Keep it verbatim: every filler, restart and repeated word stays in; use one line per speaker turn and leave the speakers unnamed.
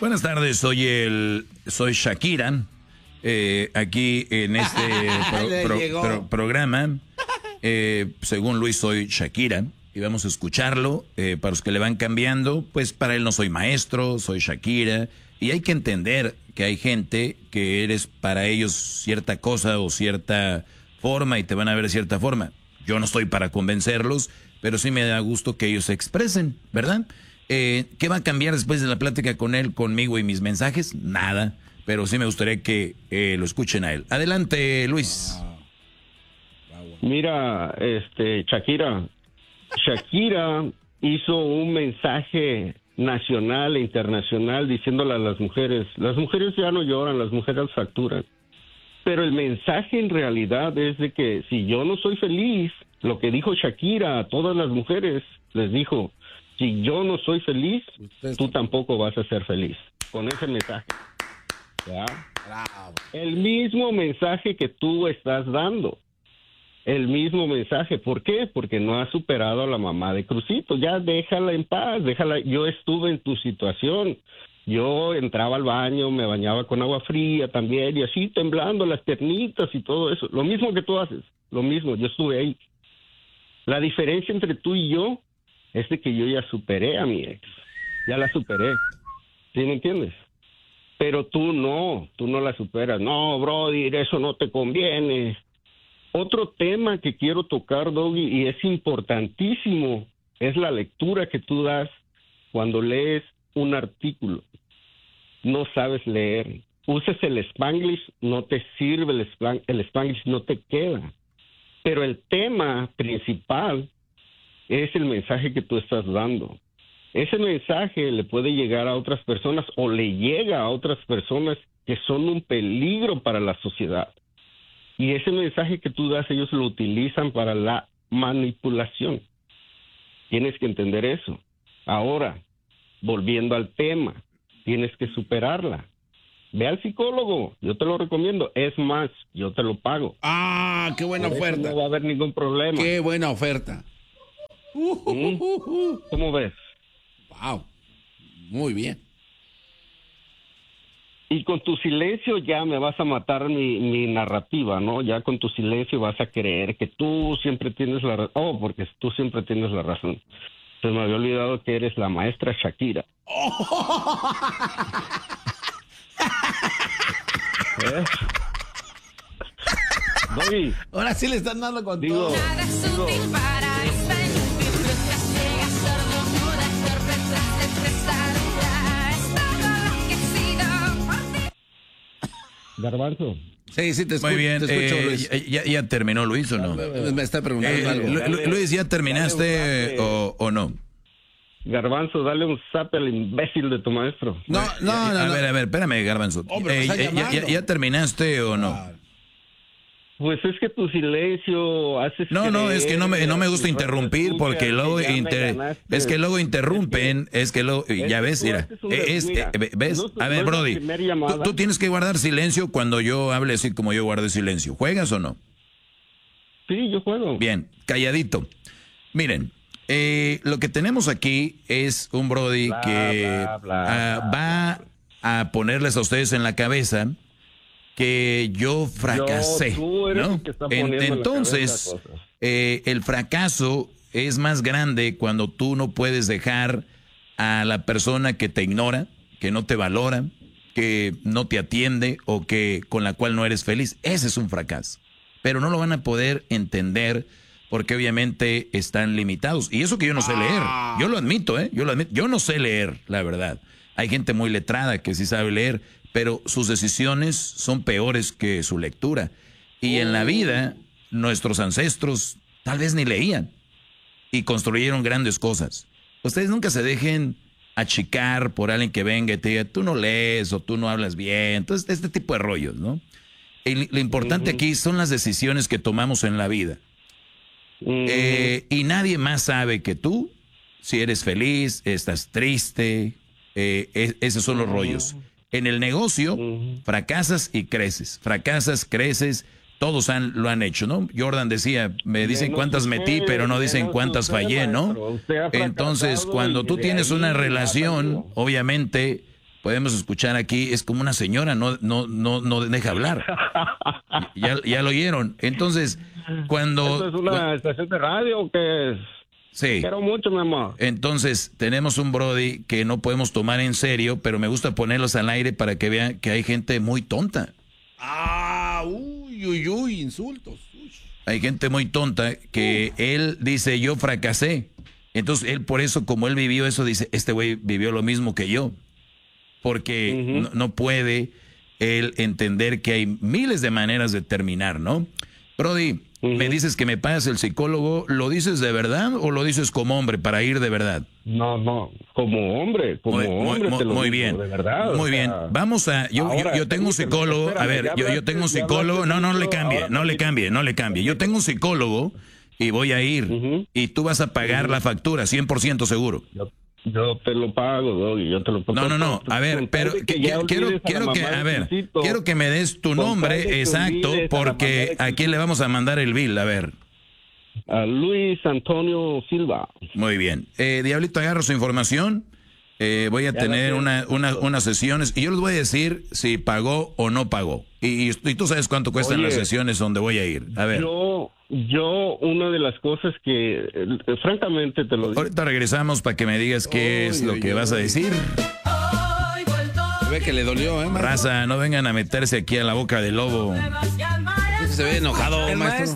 Buenas tardes, soy el soy Shakira, eh, aquí en este pro, pro, pro, programa. Eh, según Luis, soy Shakira y vamos a escucharlo. Eh, para los que le van cambiando, pues para él no soy maestro, soy Shakira. Y hay que entender que hay gente que eres para ellos cierta cosa o cierta forma y te van a ver de cierta forma. Yo no estoy para convencerlos, pero sí me da gusto que ellos se expresen, ¿verdad? Eh, ¿Qué va a cambiar después de la plática con él, conmigo y mis mensajes? Nada, pero sí me gustaría que eh, lo escuchen a él. Adelante, Luis.
Mira, este, Shakira, Shakira hizo un mensaje nacional e internacional diciéndole a las mujeres, las mujeres ya no lloran, las mujeres facturan. Pero el mensaje en realidad es de que si yo no soy feliz, lo que dijo Shakira a todas las mujeres, les dijo, si yo no soy feliz, tú tampoco vas a ser feliz. Con ese mensaje. ¿Ya? Bravo. El mismo mensaje que tú estás dando. El mismo mensaje. ¿Por qué? Porque no has superado a la mamá de Crucito. Ya déjala en paz, déjala. Yo estuve en tu situación. Yo entraba al baño, me bañaba con agua fría también y así temblando las piernitas y todo eso. Lo mismo que tú haces, lo mismo, yo estuve ahí. La diferencia entre tú y yo es de que yo ya superé a mi ex. Ya la superé. ¿Sí me entiendes? Pero tú no, tú no la superas. No, brody, eso no te conviene. Otro tema que quiero tocar, Doggy, y es importantísimo, es la lectura que tú das cuando lees un artículo. No sabes leer. Uses el Spanglish, no te sirve el, Spang- el Spanglish, no te queda. Pero el tema principal es el mensaje que tú estás dando. Ese mensaje le puede llegar a otras personas o le llega a otras personas que son un peligro para la sociedad. Y ese mensaje que tú das, ellos lo utilizan para la manipulación. Tienes que entender eso. Ahora, volviendo al tema, tienes que superarla. Ve al psicólogo, yo te lo recomiendo. Es más, yo te lo pago.
Ah, qué buena
Por eso
oferta.
no va a haber ningún problema.
Qué buena oferta.
¿Mm? ¿Cómo ves?
Wow, muy bien.
Y con tu silencio ya me vas a matar mi, mi narrativa, ¿no? Ya con tu silencio vas a creer que tú siempre tienes la razón. Oh, porque tú siempre tienes la razón. Se me había olvidado que eres la maestra Shakira. ¿Eh? Doggy.
Ahora sí le están dando con
Digo,
todo.
Nada es útil para esta inútil bruja ciega, sordomuda, torpe, testaruda. Es todo lo que he sido por ti.
Garbanzo.
Sí, sí, te escucho.
Muy bien,
Te escucho,
eh,
Luis.
ya, ya terminó Luis o no?
Me está preguntando
Eh,
algo.
Lu-
Dale,
Luis, ¿ya terminaste
dale,
o, o no?
Garbanzo, dale un zap al imbécil de tu maestro.
No, no,
a,
no,
a
no.
ver, a ver, espérame, Garbanzo.
Hombre, me
Eh,
está
ya, ya-
llamando.
ya terminaste o no?
Pues es que tu silencio hace.
No, no, es que no me, no me gusta interrumpir porque luego inter- es que luego interrumpen, es que luego, ya ves, mira, es, eh, ves, a ver, Brody, tú, tú tienes que guardar silencio cuando yo hable así como yo guardé silencio. ¿Juegas o no?
Sí, yo juego.
Bien, calladito. Miren, eh, lo que tenemos aquí es un Brody
Bla,
que
bla, bla,
ah, va a ponerles a ustedes en la cabeza que yo fracasé,
Yo, tú eres
¿no?
el que está
En-
poniendo en la
entonces,
cabeza cosas.
eh, el fracaso es más grande cuando tú no puedes dejar a la persona que te ignora, que no te valora, que no te atiende o que con la cual no eres feliz. Ese es un fracaso. Pero no lo van a poder entender porque obviamente están limitados. Y eso que yo no sé leer. Yo lo admito, ¿eh? Yo lo admito. Yo no sé leer, la verdad. Hay gente muy letrada que sí sabe leer, pero sus decisiones son peores que su lectura. Y en la vida, nuestros ancestros tal vez ni leían y construyeron grandes cosas. Ustedes nunca se dejen achicar por alguien que venga y te diga, tú no lees o tú no hablas bien. Entonces, este tipo de rollos, ¿no? Y lo importante uh-huh. aquí son las decisiones que tomamos en la vida. Uh-huh. Eh, y nadie más sabe que tú, si eres feliz, estás triste, eh, es, esos son los uh-huh. rollos. En el negocio, uh-huh. fracasas y creces, fracasas, creces, todos han, lo han hecho, ¿no? Jordan decía, me dicen cuántas metí, pero no dicen cuántas fallé, ¿no? Entonces, cuando tú tienes una relación, obviamente, podemos escuchar aquí, es como una señora, no, no, no, no deja hablar. Ya, ya lo oyeron. Entonces, cuando...
¿Esto es una estación de radio o qué es?
Sí.
Quiero mucho, mi amor.
Entonces, tenemos un Brody que no podemos tomar en serio, pero me gusta ponerlos al aire para que vean que hay gente muy tonta.
Ah, uy, uy, uy, insultos. Uy.
Hay gente muy tonta que él dice, yo fracasé. Entonces, él por eso, como él vivió eso, dice, este güey vivió lo mismo que yo. Porque
Ujú.
no, no puede él entender que hay miles de maneras de terminar, ¿no? Brody,
Ujú.
me dices que me pagas el psicólogo, ¿lo dices de verdad o lo dices como hombre para ir de verdad?
No, no, como hombre, como
Muy, muy,
hombre
muy,
te lo
muy
digo,
bien,
de verdad.
muy
o
bien.
sea,
Vamos a, yo,
ahora,
yo, yo tengo un
permíteme,
psicólogo, a
espérame,
ver,
ya
yo, yo
hablaste,
tengo un
ya
psicólogo,
hablaste
no, no le
mucho,
cambie,
ahora
no le
permíteme.
cambie, no le cambie. Yo tengo un psicólogo y voy a ir
Ujú.
y tú vas a pagar la factura, cien por ciento seguro.
Yo, yo te lo pago, Doggy, yo te lo pago.
No, no, no, a ver,
Con tal
pero
de que
que-
ya
que- quiero,
olvides a la
quiero que,
mamá
a
de
ver,
Crisito,
quiero que me des tu
Con tal de
nombre
que
exacto,
olvides a la mamá
porque
de
a quién le vamos a mandar el bill, a ver.
a Luis Antonio Silva.
Muy bien. Eh, Diablito, agarro su información. Eh, voy a
Ya
tener
lo
una, una, unas sesiones y yo les voy a decir si pagó o no pagó. Y, y, y tú sabes cuánto cuestan
Oye,
las sesiones donde voy a ir. A ver,
Yo, yo, una de las cosas que, eh, francamente te lo digo.
ahorita regresamos para que me digas qué es
Uy,
lo
uy,
que vas a
uy.
decir.
Se ve que le dolió, ¿eh, maestro?
Raza, no vengan a meterse aquí a la boca del lobo.
Se ve enojado, maestro.